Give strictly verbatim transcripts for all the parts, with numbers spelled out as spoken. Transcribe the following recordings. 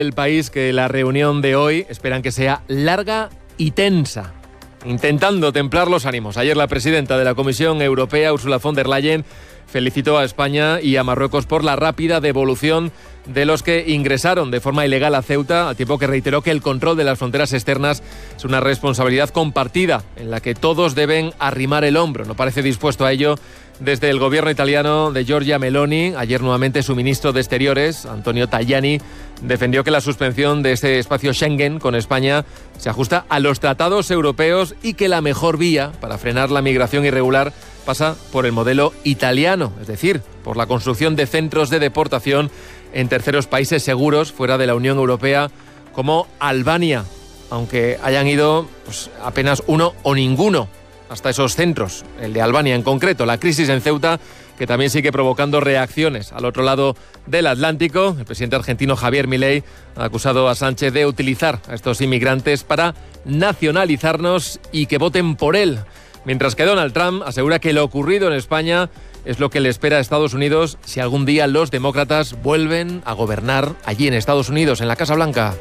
El país que la reunión de hoy esperan que sea larga y tensa, intentando templar los ánimos. Ayer la presidenta de la Comisión Europea, Ursula von der Leyen, felicitó a España y a Marruecos por la rápida devolución de los que ingresaron de forma ilegal a Ceuta, al tiempo que reiteró que el control de las fronteras externas es una responsabilidad compartida en la que todos deben arrimar el hombro. No parece dispuesto a ello desde el gobierno italiano de Giorgia Meloni. Ayer nuevamente su ministro de Exteriores, Antonio Tajani, defendió que la suspensión de este espacio Schengen con España se ajusta a los tratados europeos y que la mejor vía para frenar la migración irregular pasa por el modelo italiano, es decir, por la construcción de centros de deportación en terceros países seguros fuera de la Unión Europea, como Albania, aunque hayan ido pues, apenas uno o ninguno hasta esos centros, el de Albania en concreto. La crisis en Ceuta, que también sigue provocando reacciones al otro lado del Atlántico. El presidente argentino Javier Milei ha acusado a Sánchez de utilizar a estos inmigrantes para nacionalizarnos y que voten por él. Mientras que Donald Trump asegura que lo ocurrido en España es lo que le espera a Estados Unidos si algún día los demócratas vuelven a gobernar allí en Estados Unidos, en la Casa Blanca.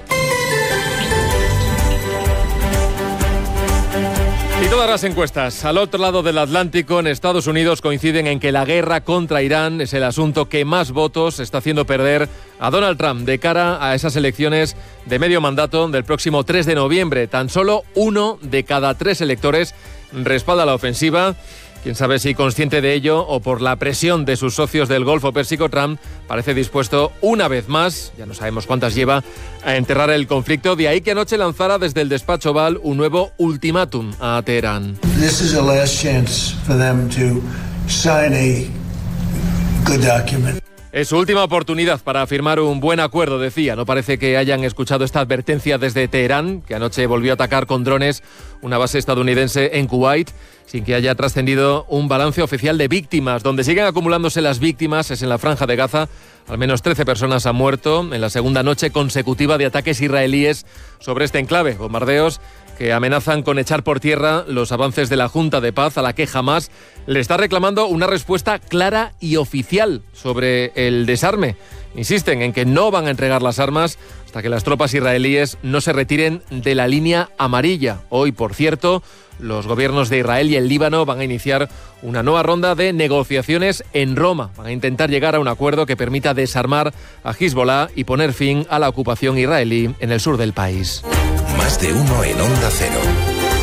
Y todas las encuestas al otro lado del Atlántico, en Estados Unidos, coinciden en que la guerra contra Irán es el asunto que más votos está haciendo perder a Donald Trump de cara a esas elecciones de medio mandato del próximo tres de noviembre. Tan solo uno de cada tres electores respalda la ofensiva. Quién sabe si consciente de ello o por la presión de sus socios del Golfo Pérsico, Trump parece dispuesto una vez más, ya no sabemos cuántas lleva, a enterrar el conflicto. De ahí que anoche lanzara desde el despacho Oval un nuevo ultimátum a Teherán. This is a last chance for them to sign a good document. Es su última oportunidad para firmar un buen acuerdo, decía. No parece que hayan escuchado esta advertencia desde Teherán, que anoche volvió a atacar con drones una base estadounidense en Kuwait, sin que haya trascendido un balance oficial de víctimas. Donde siguen acumulándose las víctimas es en la Franja de Gaza. Al menos trece personas han muerto en la segunda noche consecutiva de ataques israelíes sobre este enclave. Bombardeos que amenazan con echar por tierra los avances de la Junta de Paz, a la que Hamás le está reclamando una respuesta clara y oficial sobre el desarme. Insisten en que no van a entregar las armas hasta que las tropas israelíes no se retiren de la línea amarilla. Hoy, por cierto, los gobiernos de Israel y el Líbano van a iniciar una nueva ronda de negociaciones en Roma. Van a intentar llegar a un acuerdo que permita desarmar a Hezbollah y poner fin a la ocupación israelí en el sur del país. Más de uno en Onda Cero.